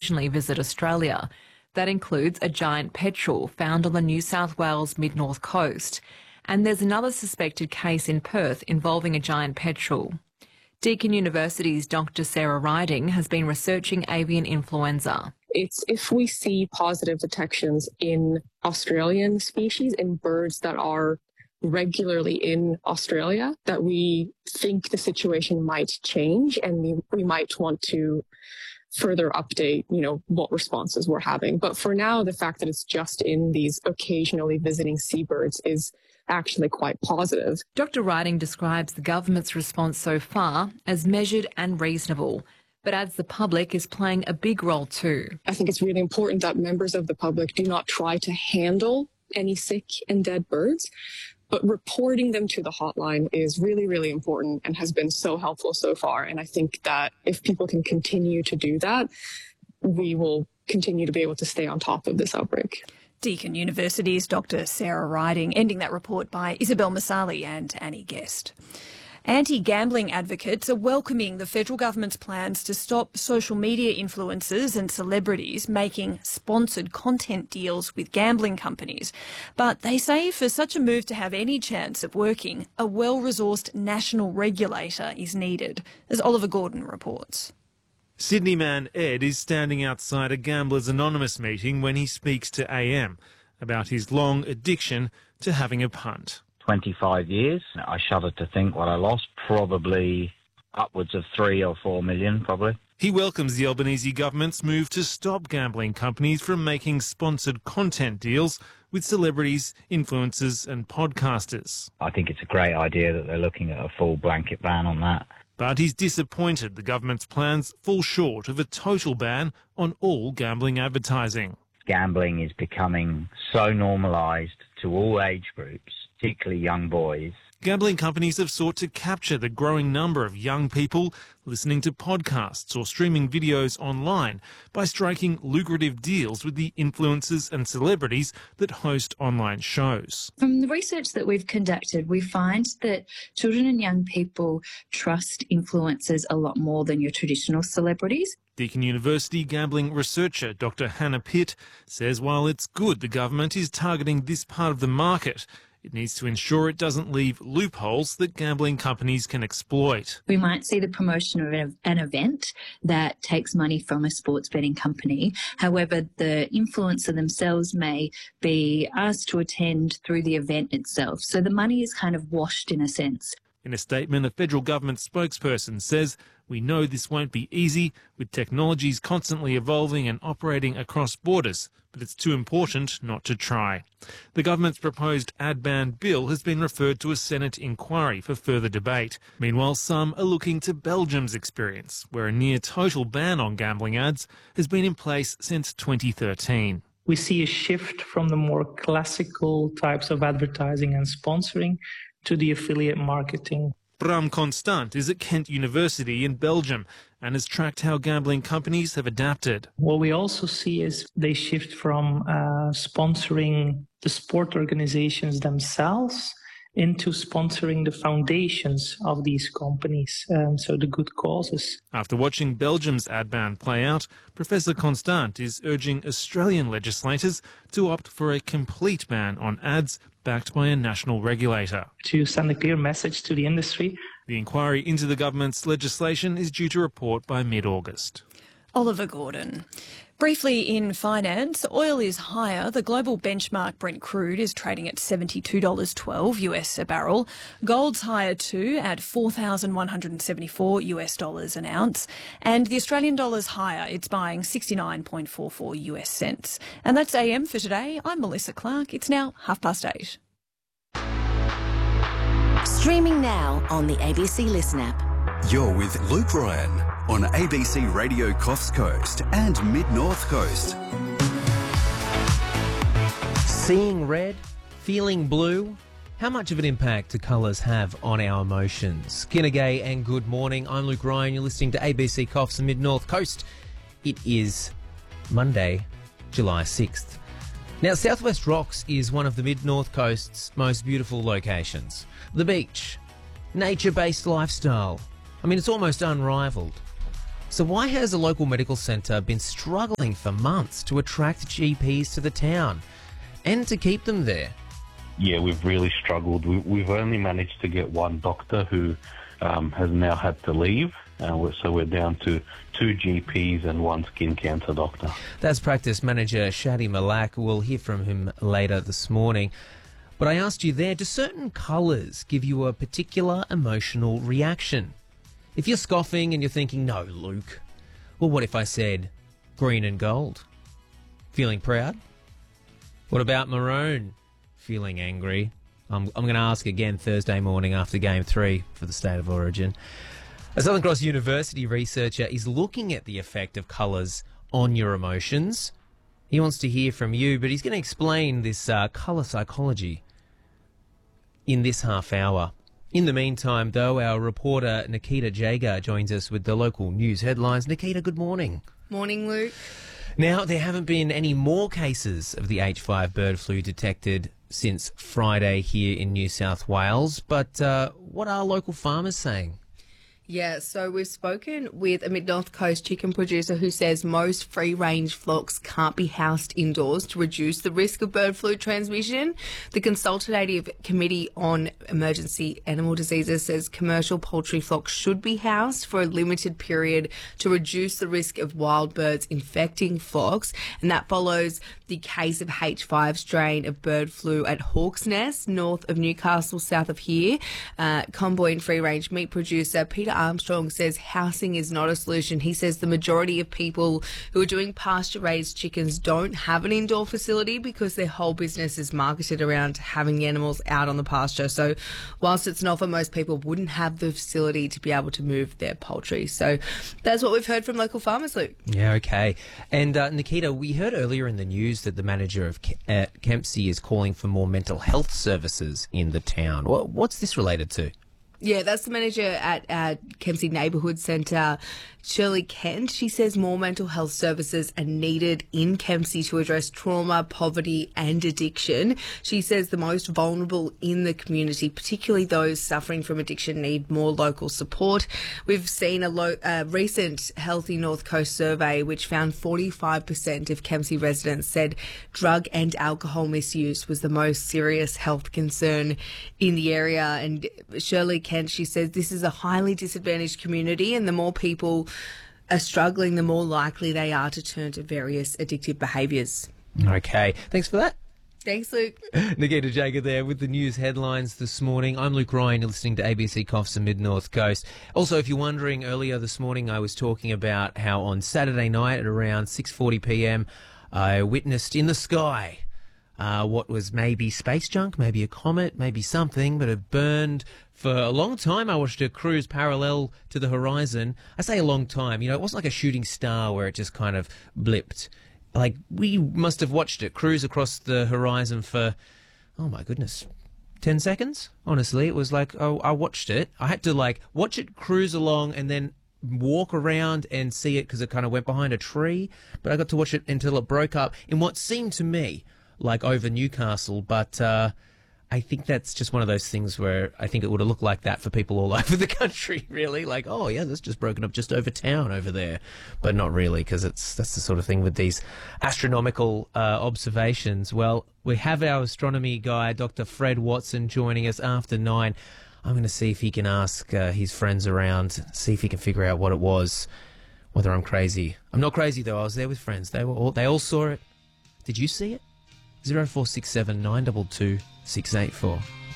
occasionally visit Australia. That includes a giant petrel found on the New South Wales mid-north coast. And there's another suspected case in Perth involving a giant petrel. Deakin University's Dr. Sarah Riding has been researching avian influenza. It's if we see positive detections in Australian species, in birds that are regularly in Australia, that we think the situation might change and we might want to further update, what responses we're having. But for now, the fact that it's just in these occasionally visiting seabirds is actually quite positive. Dr. Riding describes the government's response so far as measured and reasonable, but adds the public is playing a big role too. I think it's really important that members of the public do not try to handle any sick and dead birds, but reporting them to the hotline is really, really important and has been so helpful so far. And I think that if people can continue to do that, we will continue to be able to stay on top of this outbreak. Deakin University's Dr. Sarah Riding, ending that report by Isabel Masali and Annie Guest. Anti-gambling advocates are welcoming the federal government's plans to stop social media influencers and celebrities making sponsored content deals with gambling companies. But they say for such a move to have any chance of working, a well-resourced national regulator is needed, as Oliver Gordon reports. Sydney man Ed is standing outside a Gamblers Anonymous meeting when he speaks to AM about his long addiction to having a punt. 25 years. I shudder to think what I lost, probably upwards of 3 or 4 million, probably. He welcomes the Albanese government's move to stop gambling companies from making sponsored content deals with celebrities, influencers and podcasters. I think it's a great idea that they're looking at a full blanket ban on that. But he's disappointed the government's plans fall short of a total ban on all gambling advertising. Gambling is becoming so normalised to all age groups, particularly young boys. Gambling companies have sought to capture the growing number of young people listening to podcasts or streaming videos online by striking lucrative deals with the influencers and celebrities that host online shows. From the research that we've conducted, we find that children and young people trust influencers a lot more than your traditional celebrities. Deakin University gambling researcher Dr. Hannah Pitt says while it's good the government is targeting this part of the market, it needs to ensure it doesn't leave loopholes that gambling companies can exploit. We might see the promotion of an event that takes money from a sports betting company. However, the influencer themselves may be asked to attend through the event itself. So the money is kind of washed in a sense. In a statement, a federal government spokesperson says, "We know this won't be easy, with technologies constantly evolving and operating across borders, but it's too important not to try." The government's proposed ad ban bill has been referred to a Senate inquiry for further debate. Meanwhile, some are looking to Belgium's experience, where a near-total ban on gambling ads has been in place since 2013. We see a shift from the more classical types of advertising and sponsoring to the affiliate marketing. Bram Constant is at Kent University in Belgium and has tracked how gambling companies have adapted. What we also see is they shift from sponsoring the sport organizations themselves into sponsoring the foundations of these companies, so the good causes. After watching Belgium's ad ban play out, Professor Constant is urging Australian legislators to opt for a complete ban on ads backed by a national regulator. To send a clear message to the industry. The inquiry into the government's legislation is due to report by mid-August. Oliver Gordon. Briefly in finance, oil is higher. The global benchmark Brent crude is trading at $72.12 US a barrel. Gold's higher too at $4,174 US dollars an ounce. And the Australian dollar's higher. It's buying 69.44 US cents. And that's AM for today. I'm Melissa Clark. It's now 8:30. Streaming now on the ABC Listen app. You're with Luke Ryan on ABC Radio Coffs Coast and Mid-North Coast. Seeing red, feeling blue. How much of an impact do colours have on our emotions? Kinagay and good morning. I'm Luke Ryan. You're listening to ABC Coffs and Mid-North Coast. It is Monday, July 6th. Now, Southwest Rocks is one of the Mid-North Coast's most beautiful locations. The beach, nature-based lifestyle. I mean, it's almost unrivaled. So why has a local medical centre been struggling for months to attract GPs to the town and to keep them there? Yeah, we've really struggled. We've only managed to get one doctor who has now had to leave. So we're down to 2 GPs and 1 skin cancer doctor. That's practice manager Shadi Malak. We'll hear from him later this morning. But I asked you there, do certain colours give you a particular emotional reaction? If you're scoffing and you're thinking, no, Luke, well, what if I said green and gold? Feeling proud? What about maroon? Feeling angry? I'm going to ask again Thursday morning after Game 3 for the State of Origin. A Southern Cross University researcher is looking at the effect of colours on your emotions. He wants to hear from you, but he's going to explain this colour psychology in this half hour. In the meantime, though, our reporter Nikita Jager joins us with the local news headlines. Nikita, good morning. Morning, Luke. Now, there haven't been any more cases of the H5 bird flu detected since Friday here in New South Wales, but what are local farmers saying? Yeah, so we've spoken with a Mid-North Coast chicken producer who says most free-range flocks can't be housed indoors to reduce the risk of bird flu transmission. The Consultative Committee on Emergency Animal Diseases says commercial poultry flocks should be housed for a limited period to reduce the risk of wild birds infecting flocks, and that follows the case of H5 strain of bird flu at Hawk's Nest, north of Newcastle, south of here. Convoy and free-range meat producer Peter Armstrong says housing is not a solution. He says the majority of people who are doing pasture-raised chickens don't have an indoor facility because their whole business is marketed around having the animals out on the pasture. So whilst it's an offer, most people wouldn't have the facility to be able to move their poultry. So that's what we've heard from local farmers, Luke. Yeah, okay. And Nikita, we heard earlier in the news that the manager of Kempsey is calling for more mental health services in the town. What's this related to? Yeah, that's the manager at Kempsey Neighbourhood Centre, Shirley Kent. She says more mental health services are needed in Kempsey to address trauma, poverty and addiction. She says the most vulnerable in the community, particularly those suffering from addiction, need more local support. We've seen a recent Healthy North Coast survey which found 45% of Kempsey residents said drug and alcohol misuse was the most serious health concern in the area. And Shirley Kent, she says this is a highly disadvantaged community, and the more people are struggling, the more likely they are to turn to various addictive behaviours. Okay, thanks for that. Thanks, Luke. Nikita Jager there with the news headlines this morning. I'm Luke Ryan. You're listening to ABC Coffs and Mid-North Coast. Also, if you're wondering, earlier this morning I was talking about how on Saturday night at around 6:40pm I witnessed in the sky what was maybe space junk, maybe a comet, maybe something, but it burned for a long time. I watched it cruise parallel to the horizon. I say a long time, it wasn't like a shooting star where it just kind of blipped. Like, we must have watched it cruise across the horizon for, oh my goodness, 10 seconds? Honestly, it was like, I watched it. I had to, watch it cruise along and then walk around and see it because it kind of went behind a tree. But I got to watch it until it broke up in what seemed to me like over Newcastle, but I think that's just one of those things where I think it would have looked like that for people all over the country, really. Like, oh, yeah, that's just broken up just over town over there. But not really, because that's the sort of thing with these astronomical observations. Well, we have our astronomy guy, Dr. Fred Watson, joining us after 9. I'm going to see if he can ask his friends around, see if he can figure out what it was, whether I'm crazy. I'm not crazy, though. I was there with friends. They all saw it. Did you see it? 0467 922 684.